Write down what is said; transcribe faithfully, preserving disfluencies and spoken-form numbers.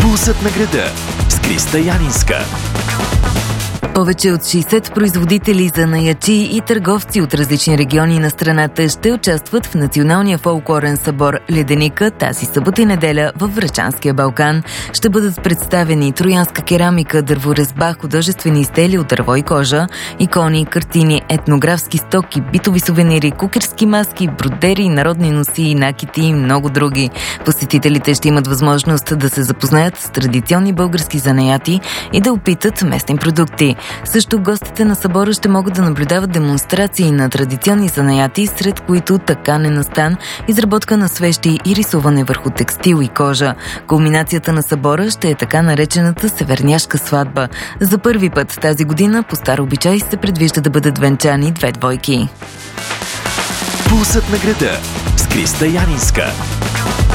Пулсът на града с Криста Янинска. Повече от шейсет производители, занаятчии и търговци от различни региони на страната ще участват в Националния фолклорен събор Леденика тази събота и неделя във Врачанския Балкан. Ще бъдат представени троянска керамика, дърворезба, художествени изделия от дърво и кожа, икони, картини, етнографски стоки, битови сувенири, кукерски маски, бродери, народни носи, накити и много други. Посетителите ще имат възможност да се запознаят с традиционни български занаяти и да опитат местни продукти. Също гостите на събора ще могат да наблюдават демонстрации на традиционни занаяти, сред които таканен настан, изработка на свещи и рисуване върху текстил и кожа. Кулминацията на събора ще е така наречената северняшка сватба. За първи път тази година по стар обичай се предвижда да бъдат венчани две двойки. Пулсът на града с Криста Янинска.